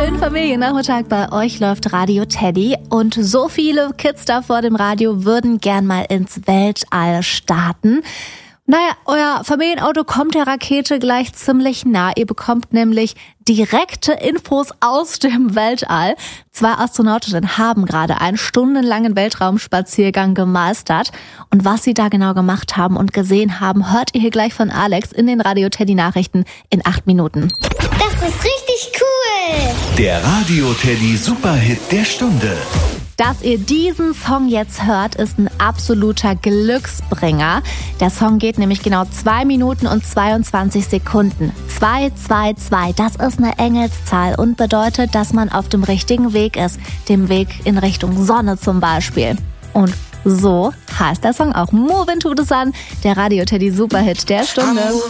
Schönen Familiennachmittag, bei euch läuft Radio Teddy und so viele Kids da vor dem Radio würden gern mal ins Weltall starten. Naja, euer Familienauto kommt der Rakete gleich ziemlich nah. Ihr bekommt nämlich direkte Infos aus dem Weltall. 2 Astronautinnen haben gerade einen stundenlangen Weltraumspaziergang gemeistert. Und was sie da genau gemacht haben und gesehen haben, hört ihr hier gleich von Alex in den Radio Teddy Nachrichten in 8 Minuten. Das ist richtig cool! Der Radio Teddy Superhit der Stunde. Dass ihr diesen Song jetzt hört, ist ein absoluter Glücksbringer. Der Song geht nämlich genau 2 Minuten und 22 Sekunden. 222, das ist eine Engelszahl und bedeutet, dass man auf dem richtigen Weg ist. Dem Weg in Richtung Sonne zum Beispiel. Und so heißt der Song auch. Movin' to the Sun, der Radio Teddy Superhit der Stunde.